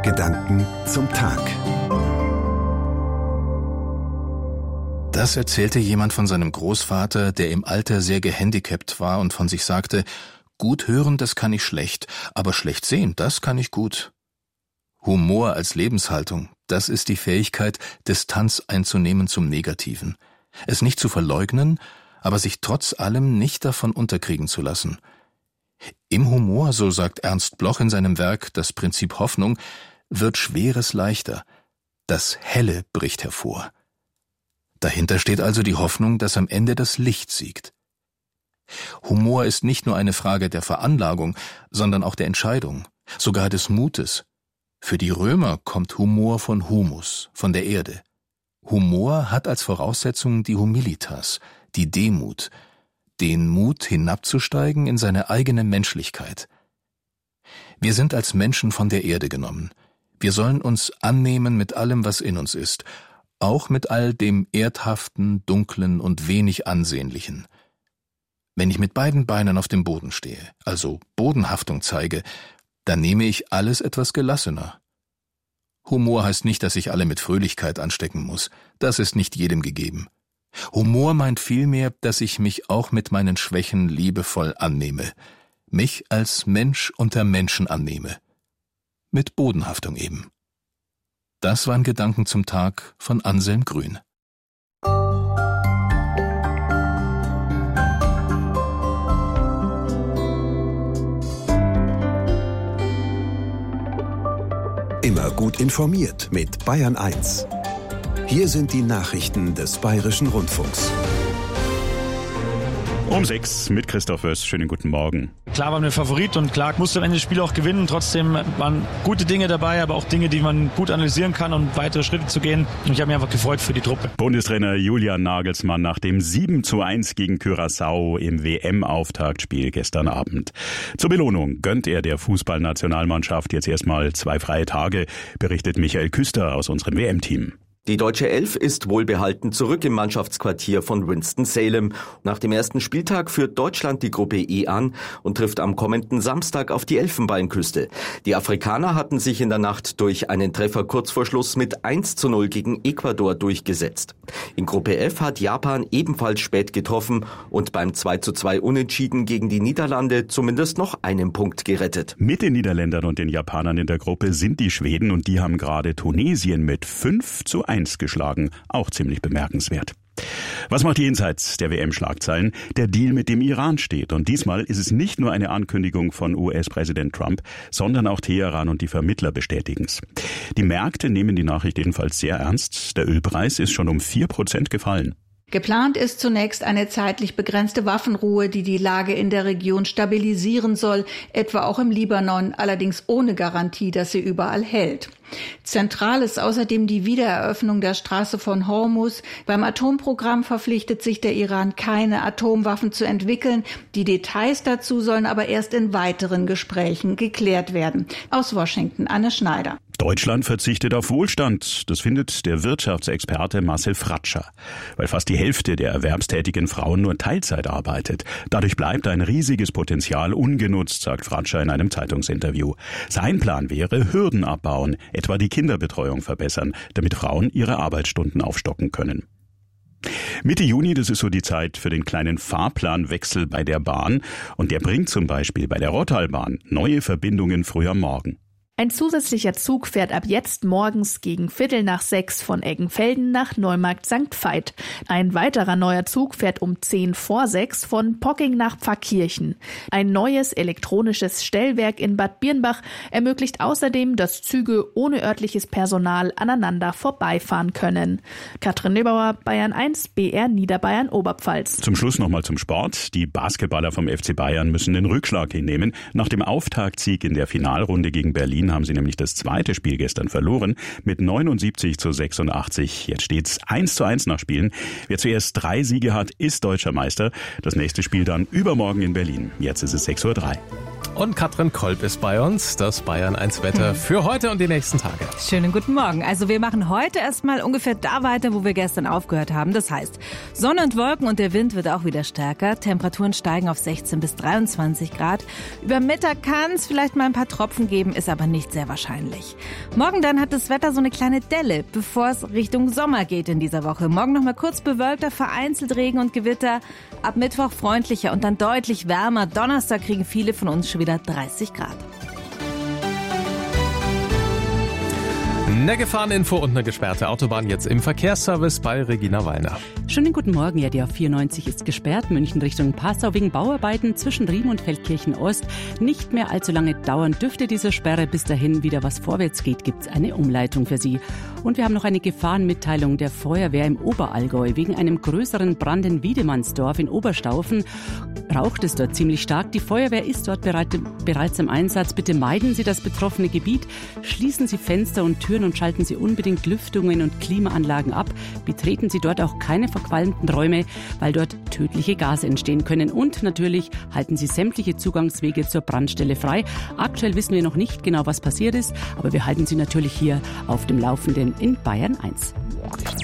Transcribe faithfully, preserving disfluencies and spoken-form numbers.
Gedanken zum Tag. Das erzählte jemand von seinem Großvater, der im Alter sehr gehandicapt war und von sich sagte, gut hören, das kann ich schlecht, aber schlecht sehen, das kann ich gut. Humor als Lebenshaltung, das ist die Fähigkeit, Distanz einzunehmen zum Negativen. Es nicht zu verleugnen, aber sich trotz allem nicht davon unterkriegen zu lassen. Im Humor, so sagt Ernst Bloch in seinem Werk Das Prinzip Hoffnung, wird Schweres leichter. Das Helle bricht hervor. Dahinter steht also die Hoffnung, dass am Ende das Licht siegt. Humor ist nicht nur eine Frage der Veranlagung, sondern auch der Entscheidung, sogar des Mutes. Für die Römer kommt Humor von Humus, von der Erde. Humor hat als Voraussetzung die Humilitas, die Demut, den Mut hinabzusteigen in seine eigene Menschlichkeit. Wir sind als Menschen von der Erde genommen. Wir sollen uns annehmen mit allem, was in uns ist, auch mit all dem Erdhaften, Dunklen und wenig Ansehnlichen. Wenn ich mit beiden Beinen auf dem Boden stehe, also Bodenhaftung zeige, dann nehme ich alles etwas gelassener. Humor heißt nicht, dass ich alle mit Fröhlichkeit anstecken muss. Das ist nicht jedem gegeben. Humor meint vielmehr, dass ich mich auch mit meinen Schwächen liebevoll annehme, mich als Mensch unter Menschen annehme. Mit Bodenhaftung eben. Das waren Gedanken zum Tag von Anselm Grün. Immer gut informiert mit Bayern eins. Hier sind die Nachrichten des Bayerischen Rundfunks. Um sechs mit Christoph Wöss. Schönen guten Morgen. Klar waren wir Favorit und klar musste am Ende das Spiel auch gewinnen. Trotzdem waren gute Dinge dabei, aber auch Dinge, die man gut analysieren kann, um weitere Schritte zu gehen. Und ich habe mich einfach gefreut für die Truppe. Bundestrainer Julian Nagelsmann nach dem sieben zu eins gegen Curaçao im W M-Auftaktspiel gestern Abend. Zur Belohnung gönnt er der Fußballnationalmannschaft jetzt erstmal zwei freie Tage, berichtet Michael Küster aus unserem W M-Team. Die deutsche Elf ist wohlbehalten zurück im Mannschaftsquartier von Winston-Salem. Nach dem ersten Spieltag führt Deutschland die Gruppe E an und trifft am kommenden Samstag auf die Elfenbeinküste. Die Afrikaner hatten sich in der Nacht durch einen Treffer kurz vor Schluss mit eins zu null gegen Ecuador durchgesetzt. In Gruppe F hat Japan ebenfalls spät getroffen und beim zwei zu zwei Unentschieden gegen die Niederlande zumindest noch einen Punkt gerettet. Mit den Niederländern und den Japanern in der Gruppe sind die Schweden und die haben gerade Tunesien mit fünf zu eins geschlagen. Auch ziemlich bemerkenswert. Was macht jenseits der W M-Schlagzeilen? Der Deal mit dem Iran steht. Und diesmal ist es nicht nur eine Ankündigung von U S-Präsident Trump, sondern auch Teheran und die Vermittler bestätigen's. Die Märkte nehmen die Nachricht jedenfalls sehr ernst. Der Ölpreis ist schon um vier Prozent gefallen. Geplant ist zunächst eine zeitlich begrenzte Waffenruhe, die die Lage in der Region stabilisieren soll, etwa auch im Libanon, allerdings ohne Garantie, dass sie überall hält. Zentral ist außerdem die Wiedereröffnung der Straße von Hormuz. Beim Atomprogramm verpflichtet sich der Iran, keine Atomwaffen zu entwickeln. Die Details dazu sollen aber erst in weiteren Gesprächen geklärt werden. Aus Washington, Anne Schneider. Deutschland verzichtet auf Wohlstand. Das findet der Wirtschaftsexperte Marcel Fratscher. Weil fast die Hälfte der erwerbstätigen Frauen nur Teilzeit arbeitet. Dadurch bleibt ein riesiges Potenzial ungenutzt, sagt Fratscher in einem Zeitungsinterview. Sein Plan wäre, Hürden abbauen, etwa die Kinderbetreuung verbessern, damit Frauen ihre Arbeitsstunden aufstocken können. Mitte Juni, das ist so die Zeit für den kleinen Fahrplanwechsel bei der Bahn. Und der bringt zum Beispiel bei der Rottalbahn neue Verbindungen früh am Morgen. Ein zusätzlicher Zug fährt ab jetzt morgens gegen Viertel nach sechs von Eggenfelden nach Neumarkt Sankt Veit. Ein weiterer neuer Zug fährt um zehn vor sechs von Pocking nach Pfarrkirchen. Ein neues elektronisches Stellwerk in Bad Birnbach ermöglicht außerdem, dass Züge ohne örtliches Personal aneinander vorbeifahren können. Katrin Neubauer, Bayern eins, B R Niederbayern Oberpfalz. Zum Schluss nochmal zum Sport. Die Basketballer vom F C Bayern müssen den Rückschlag hinnehmen. Nach dem Auftaktsieg in der Finalrunde gegen Berlin haben sie nämlich das zweite Spiel gestern verloren mit neunundsiebzig zu sechsundachtzig. Jetzt steht's eins zu eins nach Spielen. Wer zuerst drei Siege hat, ist deutscher Meister. Das nächste Spiel dann übermorgen in Berlin. Jetzt ist es sechs Uhr drei. Und Katrin Kolb ist bei uns, das Bayern eins Wetter für heute und die nächsten Tage. Schönen guten Morgen. Also wir machen heute erstmal ungefähr da weiter, wo wir gestern aufgehört haben. Das heißt, Sonne und Wolken und der Wind wird auch wieder stärker. Temperaturen steigen auf sechzehn bis dreiundzwanzig Grad. Über Mittag kann es vielleicht mal ein paar Tropfen geben, ist aber nicht sehr wahrscheinlich. Morgen dann hat das Wetter so eine kleine Delle, bevor es Richtung Sommer geht in dieser Woche. Morgen noch mal kurz bewölkter, vereinzelt Regen und Gewitter. Ab Mittwoch freundlicher und dann deutlich wärmer. Donnerstag kriegen viele von uns schon wieder dreißig Grad. Eine Gefahreninfo und eine gesperrte Autobahn jetzt im Verkehrsservice bei Regina Wallner. Schönen guten Morgen. Ja, die A vierundneunzig ist gesperrt. München Richtung Passau wegen Bauarbeiten zwischen Riem und Feldkirchen Ost. Nicht mehr allzu lange dauern dürfte diese Sperre. Bis dahin wieder was vorwärts geht, gibt es eine Umleitung für Sie. Und wir haben noch eine Gefahrenmitteilung der Feuerwehr im Oberallgäu. Wegen einem größeren Brand in Wiedemannsdorf in Oberstaufen raucht es dort ziemlich stark. Die Feuerwehr ist dort bereits im Einsatz. Bitte meiden Sie das betroffene Gebiet. Schließen Sie Fenster und Türen und schalten Sie unbedingt Lüftungen und Klimaanlagen ab. Betreten Sie dort auch keine verqualmten Räume, weil dort tödliche Gase entstehen können. Und natürlich halten Sie sämtliche Zugangswege zur Brandstelle frei. Aktuell wissen wir noch nicht genau, was passiert ist, aber wir halten Sie natürlich hier auf dem Laufenden in Bayern eins.